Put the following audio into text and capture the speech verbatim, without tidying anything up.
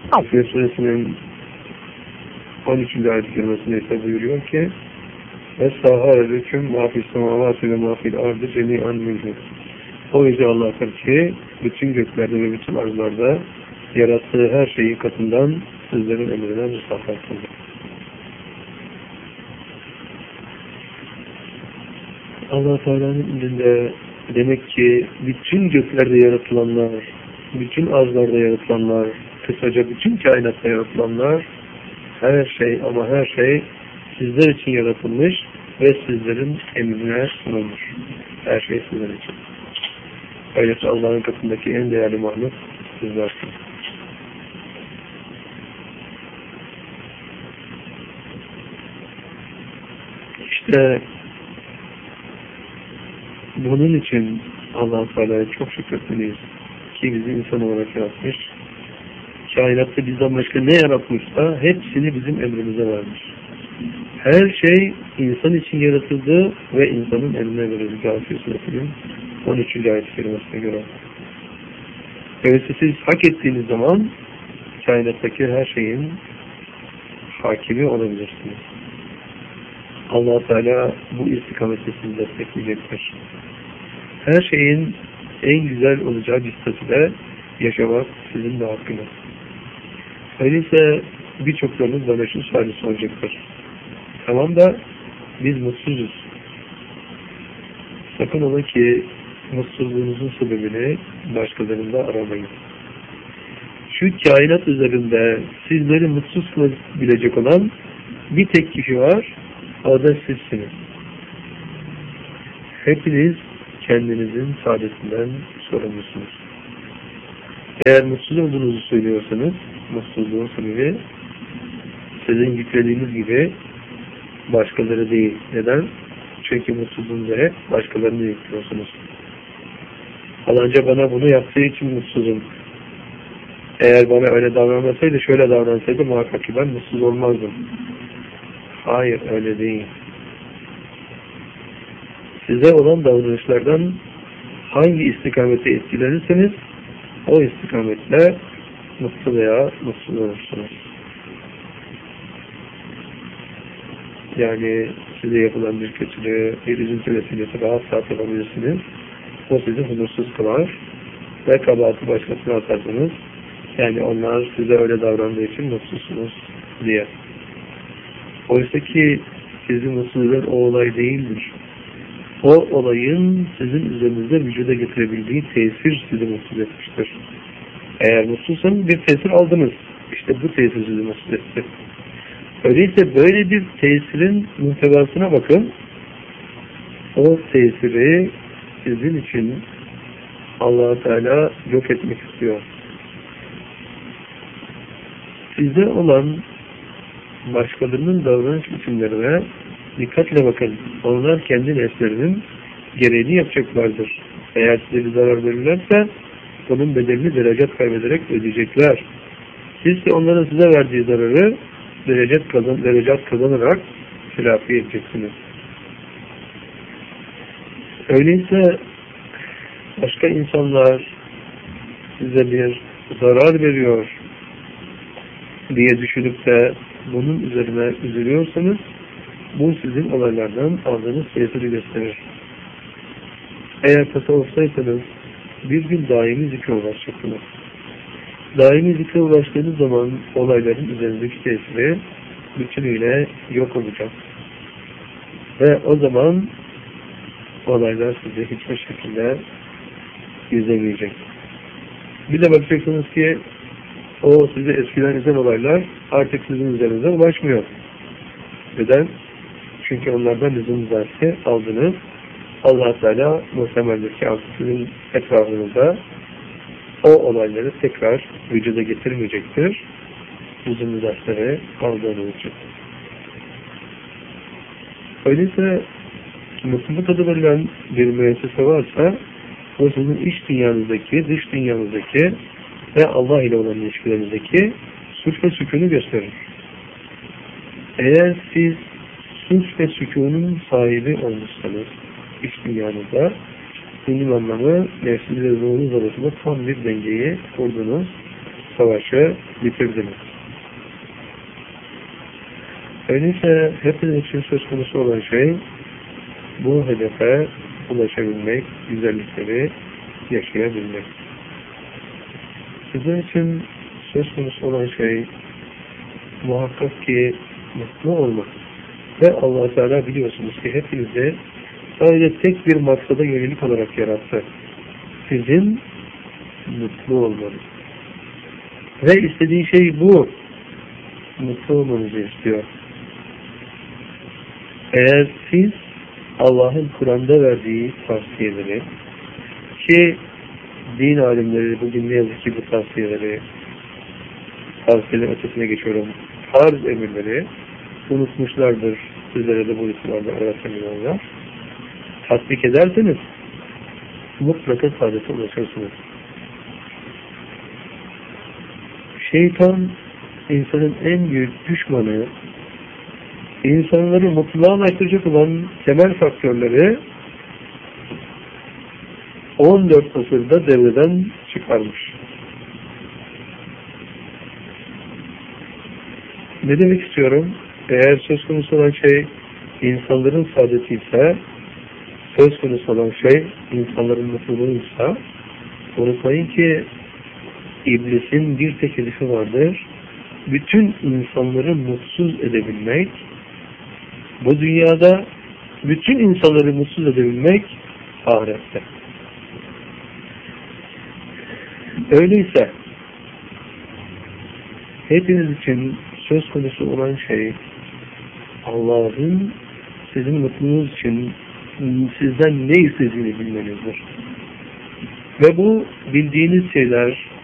Fil Suresinin on üçüncü ayet-i kerimesinde ise buyuruyor ki وَسَّهَارَ لَكُمْ مَا فِي السَّمَاوَاتِ وَمَا فِي الْأَرْضِ جَمِيعًا مِنْهُ. O Yüce Allah'tır ki bütün göklerde ve bütün arzlarda yarattığı her şeyin katından sizlerin emrine musahhar kıldı. Allah Teala'nın indinde demek ki bütün göklerde yaratılanlar, bütün arzlarda yaratılanlar, kısaca bütün kainatta yaratılanlar, her şey ama her şey sizler için yaratılmış ve sizlerin emrine sunulmuş. Her şey sizler için. Öyleyse Allah'ın katındaki en değerli mahluk sizlersiniz. İşte bunun için Allah-u Teala'ya çok şükretmeliyiz ki bizi insan olarak yaratmış. Kainatta bizden başka ne yaratmışsa hepsini bizim emrimize vermiş. Her şey insan için yaratıldı ve insanın eline verildi. Gâfir Suresinin on üçüncü ayet-i kerimesine göre. Öyleyse siz hak ettiğiniz zaman kainattaki her şeyin hakimi olabilirsiniz. Allah Teala bu istikamette sizi destekleyecektir. Her şeyin en güzel olacağı bir statüde yaşamak sizin de hakkınız. Öyleyse birçoklarınız böyle şu suali soracaktır. Tamam da biz mutsuzuz. Sakın ola ki mutsuzluğunuzun sebebini başkalarında aramayın. Şu kainat üzerinde sizleri mutsuz kılabilecek olan bir tek kişi var, o da sizsiniz. Hepiniz kendinizin saadetinden sorumlusunuz. Eğer mutsuz olduğunuzu söylüyorsanız, mutsuzluğun sebebi sizin yüklediğiniz gibi başkaları değil. Neden? Çünkü mutsuzluğunuzda hep başkalarını yüklüyorsunuz. Falanca bana bunu yaptığı için mutsuzum. Eğer bana öyle davranmasaydı, şöyle davransaydı muhakkak ki ben mutsuz olmazdım. Hayır, öyle değil. Size olan davranışlardan hangi istikamete etkilenirseniz o istikametle mutlu veya mutsuz olursunuz. Yani size yapılan bir kötülüğü, bir üzüntü vesilesi rahat rahat yapabilirsiniz. O sizi huzursuz kılar ve kabahati başkasına atarsınız. Yani onlar size öyle davrandığı için mutsuzsunuz diye. Oysa ki sizi mutsuz eden o olay değildir. O olayın sizin üzerinizde vücuda getirebildiği tesir sizi mutsuz etmiştir. Eğer mutsuzsanız bir tesir aldınız. İşte bu tesir sizi mutsuz etti. Öyleyse böyle bir tesirin muhtevasına bakın. O tesiri sizin için Allah-u Teala yok etmek istiyor. Size olan başkalarının davranış biçimlerine dikkatle bakın. Onlar kendi nefslerinin gereğini yapacaklardır. Eğer size bir zarar verirlerse bunun bedelini derecet kaybederek ödeyecekler. Siz de onların size verdiği zararı derecet, kazan, derecet kazanarak telafi edeceksiniz. Öyleyse başka insanlar size bir zarar veriyor diye düşünüp de bunun üzerine üzülüyorsanız bu sizin olaylardan aldığınız tesiri gösterir. Eğer tasavvuftaysanız bir gün daimi zikre ulaşacaksınız. Daimi zikre ulaştığınız zaman olayların üzerindeki tesiri bütünüyle yok olacak. Ve o zaman olaylar size hiçbir şekilde yüzemeyecek. Bir de bakacaksınız ki o size eskiden yüzen olaylar artık sizin üzerinize ulaşmıyor. Neden? Çünkü onlardan lüzum dersi aldınız. Allah-u Teala muhtemeldir ki artık sizin etrafınızda o olayları tekrar vücuda getirmeyecektir. Lüzum dersleri aldığınız için. Öyleyse mutluluk adı verilen bir müessese varsa o sizin iç dünyanızdaki, dış dünyanızdaki ve Allah ile olan ilişkilerinizdeki sulh ve sükûnu gösterir. Eğer siz sulh ve sükûnun sahibi olmuşsanız iç dünyanızda bunun anlamı nefsiniz ve ruhunuz arasında tam bir dengeyi kurdunuz savaşı bitirdiniz. Öyleyse hepiniz için söz konusu olan şey bu hedefe ulaşabilmek, güzellikleri yaşayabilmek. Sizin için söz konusu olan şey muhakkak ki mutlu olmak. Ve Allah Teala biliyorsunuz ki hepinizi sadece tek bir maksada yönelik olarak yarattı. Sizin mutlu olmanız. Ve istediği şey bu. Mutlu olmanızı istiyor. Eğer siz Allah'ın Kur'an'da verdiği tavsiyeleri, ki din alimleri bugün ne yazık ki bu tavsiyeleri, tavsiyelerin ötesine geçiyorum, farz emirleri unutmuşlardır. Sizlere de bu isimlerden öğretmenler. Tatbik ederseniz mutlaka saadete ulaşırsınız. Şeytan insanın en büyük düşmanı, insanları mutluluğa ulaştıracak olan temel faktörleri on dört asırda devreden çıkarmış. Ne demek istiyorum? Eğer söz konusu olan şey insanların saadeti ise, söz konusu olan şey insanların mutluluğuysa, unutmayın ki İblisin bir tek hedefi vardır. Bütün insanları mutsuz edebilmek, bu dünyada bütün insanları mutsuz edebilmek ahirette. Öyleyse hepiniz için söz konusu olan şey Allah'ın sizin mutluluğunuz için sizden ne istediğini bilmenizdir. Ve bu bildiğiniz şeyler